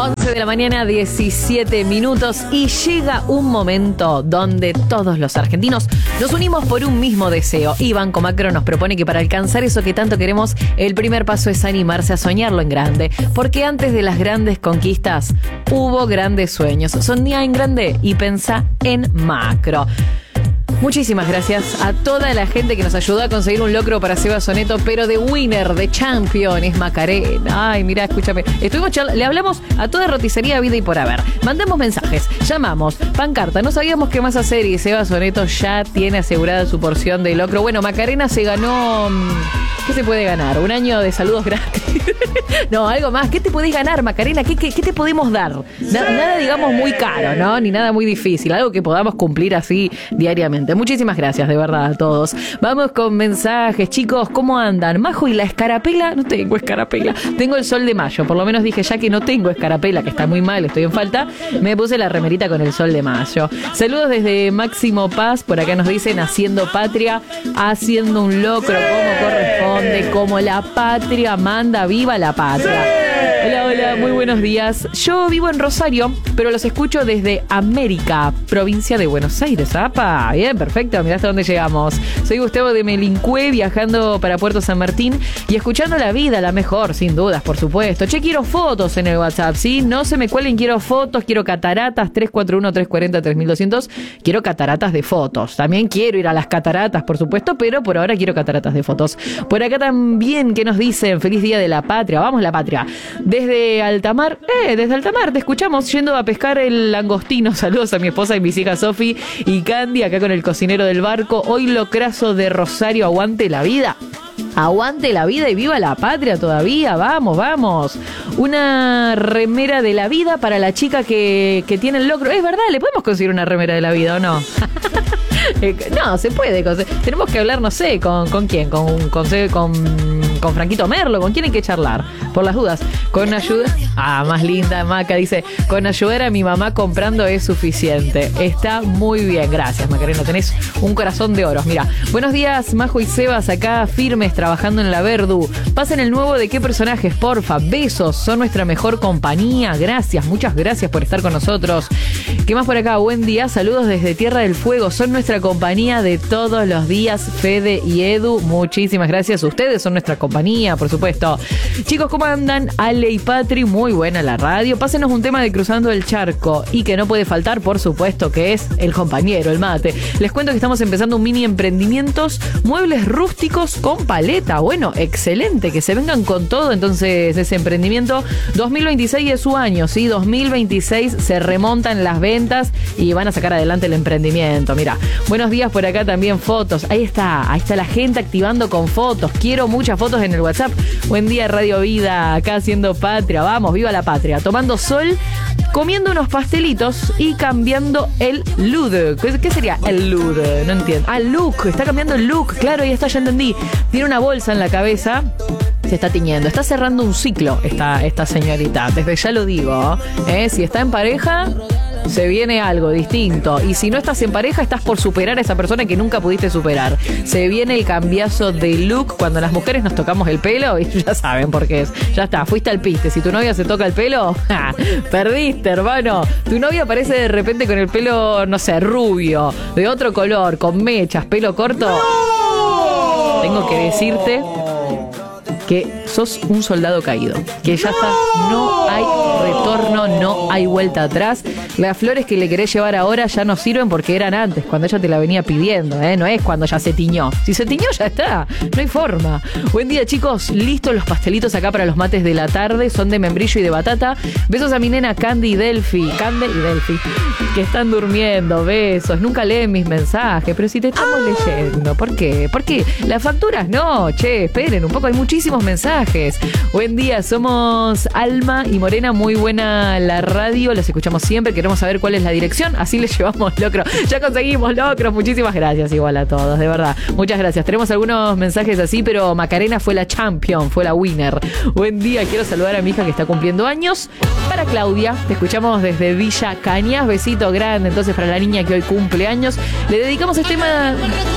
11 de la mañana, 17 minutos, y llega un momento donde todos los argentinos nos unimos por un mismo deseo. Y Banco Macro nos propone que para alcanzar eso que tanto queremos, el primer paso es animarse a soñarlo en grande. Porque antes de las grandes conquistas, hubo grandes sueños. Soñá en grande y pensá en macro. Muchísimas gracias a toda la gente que nos ayudó a conseguir un locro para Seba Soneto, pero de winner, de champion, es Macarena. Ay, mirá, escúchame. Le hablamos a toda roticería vida y por haber. Mandamos mensajes, llamamos, pancarta, no sabíamos qué más hacer y Seba Soneto ya tiene asegurada su porción de locro. Bueno, Macarena se ganó... ¿Qué se puede ganar? ¿Un año de saludos gratis? No, algo más. ¿Qué te podés ganar, Macarena? ¿Qué te podemos dar? Nada, digamos, muy caro, ¿no? Ni nada muy difícil. Algo que podamos cumplir así diariamente. Muchísimas gracias, de verdad, a todos. Vamos con mensajes. Chicos, ¿cómo andan? Majo, ¿y la escarapela? No tengo escarapela. Tengo el sol de mayo. Por lo menos dije, ya que no tengo escarapela, que está muy mal, estoy en falta, me puse la remerita con el sol de mayo. Saludos desde Máximo Paz. Por acá nos dicen, haciendo patria, haciendo un locro como corresponde, como la patria manda. ¡Viva la patria! Hola, hola, muy buenos días. Yo vivo en Rosario, pero los escucho desde América, provincia de Buenos Aires. ¡Apa! Bien, perfecto, mirá hasta dónde llegamos. Soy Gustavo de Melincue, viajando para Puerto San Martín y escuchando la vida, la mejor, sin dudas, por supuesto. Che, quiero fotos en el WhatsApp, ¿sí? No se me cuelen, quiero fotos, quiero cataratas, 341-340-3200. Quiero cataratas de fotos. También quiero ir a las cataratas, por supuesto, pero por ahora quiero cataratas de fotos. Por acá también, ¿qué nos dicen? Feliz Día de la Patria. Vamos, la patria. Desde Altamar te escuchamos yendo a pescar el langostino. Saludos a mi esposa y mis hijas Sofi y Candy, acá con el cocinero del barco. Hoy locrazo de Rosario, aguante la vida. Aguante la vida y viva la patria todavía. Vamos, vamos. Una remera de la vida para la chica que tiene el locro. Es verdad, ¿le podemos conseguir una remera de la vida o no? No, se puede. Tenemos que hablar, no sé, ¿con quién? Con Franquito Merlo. ¿Con quién hay que charlar? Por las dudas. Con ayuda... más linda, Maca dice, con ayudar a mi mamá comprando es suficiente. Está muy bien. Gracias, Macarena. Tenés un corazón de oro. Mira, buenos días, Majo y Sebas, acá firmes trabajando en la Verdu. Pasen el nuevo de qué personajes, porfa. Besos, son nuestra mejor compañía. Gracias, muchas gracias por estar con nosotros. ¿Qué más por acá? Buen día, saludos desde Tierra del Fuego. Son nuestra compañía de todos los días, Fede y Edu. Muchísimas gracias. Ustedes son nuestra compañía, por supuesto. Chicos, ¿cómo andan? Ale y Patri, muy buena la radio. Pásenos un tema de Cruzando el Charco y que no puede faltar, por supuesto, que es el compañero, el mate. Les cuento que estamos empezando un mini emprendimientos, muebles rústicos con paleta. Bueno, excelente, que se vengan con todo. Entonces, ese emprendimiento 2026 es su año, ¿sí? 2026 se remontan las ventas y van a sacar adelante el emprendimiento. Mira, buenos días por acá también, fotos. Ahí está la gente activando con fotos. Quiero muchas fotos en el WhatsApp. Buen día, Radio Vida, acá haciendo patria. Vamos, viva la patria. Tomando sol, comiendo unos pastelitos y cambiando el look. ¿Qué sería el look? No entiendo. Look. Está cambiando el look. Claro, ahí está, ya entendí. Tiene una bolsa en la cabeza. Se está tiñendo. Está cerrando un ciclo esta señorita. Desde ya lo digo. Si está en pareja, se viene algo distinto. Y si no estás en pareja, estás por superar a esa persona que nunca pudiste superar. Se viene el cambiazo de look. Cuando las mujeres nos tocamos el pelo, y ya saben por qué es. Ya está, fuiste al piste. Si tu novia se toca el pelo, perdiste, hermano. Tu novia aparece de repente con el pelo, no sé, rubio, de otro color, con mechas, pelo corto. ¡No! Tengo que decirte que sos un soldado caído, que ya está, no hay retorno, no hay vuelta atrás. Las flores que le querés llevar ahora ya no sirven porque eran antes, cuando ella te la venía pidiendo, no es cuando ya se tiñó. Si se tiñó ya está, no hay forma. Buen día, chicos, listos los pastelitos acá para los mates de la tarde, son de membrillo y de batata. Besos a mi nena Candy y Delphi, que están durmiendo. Besos, nunca leen mis mensajes, pero si te estamos leyendo, ¿por qué? Porque las facturas no, che, esperen un poco, hay muchísimos mensajes. Buen día, somos Alma y Morena, muy buena la radio, las escuchamos siempre, queremos saber cuál es la dirección, así les llevamos locro. Ya conseguimos locro, muchísimas gracias igual a todos, de verdad, muchas gracias. Tenemos algunos mensajes así, pero Macarena fue la champion, fue la winner. Buen día, quiero saludar a mi hija que está cumpliendo años. Para Claudia, te escuchamos desde Villa Cañas, besito grande entonces para la niña que hoy cumple años. Le dedicamos este tema